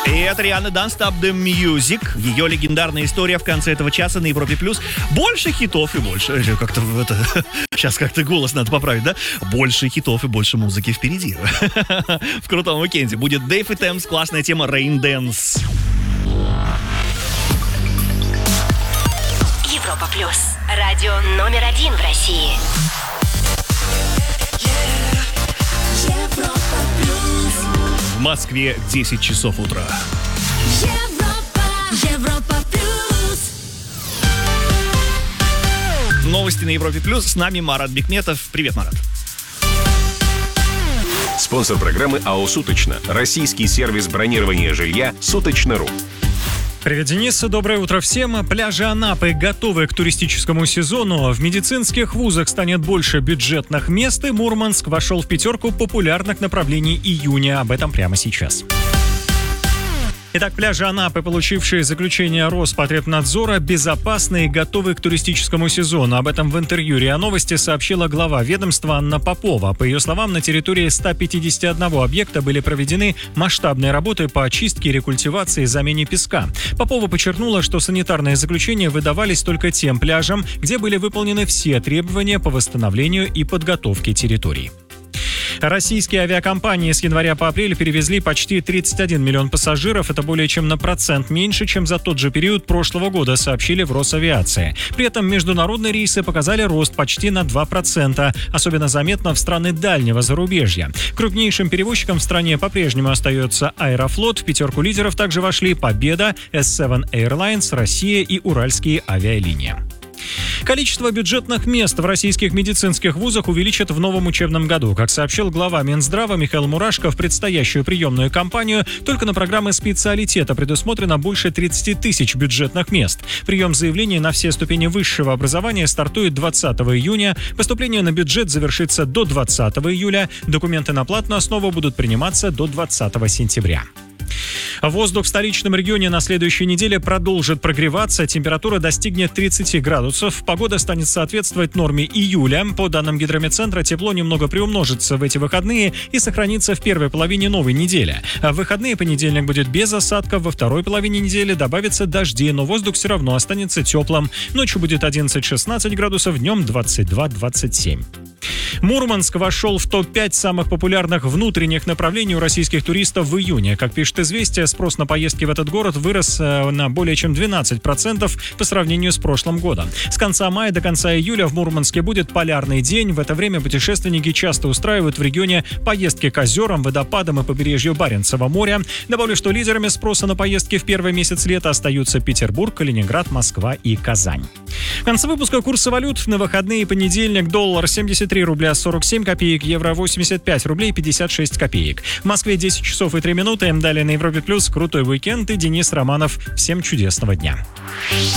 И это Рианна Don't Stop the Music. Ее легендарная история в конце этого часа на Европе Плюс. Больше хитов и больше... Как-то это... Сейчас как-то голос надо поправить, да? Больше хитов и больше музыки впереди. В крутом уикенде будет Дэйв и Темс, классная тема Rain Dance. Европа Плюс. Радио номер 1 в России. В Москве 10 часов утра. Европа Плюс. Новости на Европе Плюс. С нами Марат Бекметов. Привет, Марат. Спонсор программы АО «Суточно». Российский сервис бронирования жилья «Суточно.ру». Привет, Денис. Доброе утро всем. Пляжи Анапы готовы к туристическому сезону. В медицинских вузах станет больше бюджетных мест, и Мурманск вошел в пятерку популярных направлений июня. Об этом прямо сейчас. Итак, пляжи Анапы, получившие заключение Роспотребнадзора, безопасны и готовы к туристическому сезону. Об этом в интервью РИА Новости сообщила глава ведомства Анна Попова. По ее словам, на территории 151 объекта были проведены масштабные работы по очистке, рекультивации и замене песка. Попова подчеркнула, что санитарные заключения выдавались только тем пляжам, где были выполнены все требования по восстановлению и подготовке территорий. Российские авиакомпании с января по апрель перевезли почти 31 миллион пассажиров. Это более чем на 1% меньше, чем за тот же период прошлого года, сообщили в Росавиации. При этом международные рейсы показали рост почти на 2%. Особенно заметно в страны дальнего зарубежья. Крупнейшим перевозчиком в стране по-прежнему остается Аэрофлот. В пятерку лидеров также вошли Победа, S7 Airlines, Россия и Уральские авиалинии. Количество бюджетных мест в российских медицинских вузах увеличат в новом учебном году. Как сообщил глава Минздрава Михаил Мурашко, в предстоящую приемную кампанию только на программы специалитета предусмотрено больше 30 тысяч бюджетных мест. Прием заявлений на все ступени высшего образования стартует 20 июня. Поступление на бюджет завершится до 20 июля. Документы на платную основу будут приниматься до 20 сентября. Воздух в столичном регионе на следующей неделе продолжит прогреваться. Температура достигнет 30 градусов. Погода станет соответствовать норме июля. По данным Гидрометцентра, тепло немного приумножится в эти выходные и сохранится в первой половине новой недели. А в выходные понедельник будет без осадков. Во второй половине недели добавятся дожди, но воздух все равно останется теплым. Ночью будет 11-16 градусов, днем 22-27. Мурманск вошел в топ-5 самых популярных внутренних направлений у российских туристов в июне. Как пишет «Известия», спрос на поездки в этот город вырос на более чем 12% по сравнению с прошлым годом. С конца мая до конца июля в Мурманске будет полярный день. В это время путешественники часто устраивают в регионе поездки к озерам, водопадам и побережью Баренцева моря. Добавлю, что лидерами спроса на поездки в первый месяц лета остаются Петербург, Калининград, Москва и Казань. В конце выпуска курсы валют. На выходные понедельник доллар 73 рубля 47 копеек, евро 85 рублей 56 копеек. В Москве 10 часов и 3 минуты. Далее на Европе Плюс крутой уикенд и Денис Романов. Всем чудесного дня.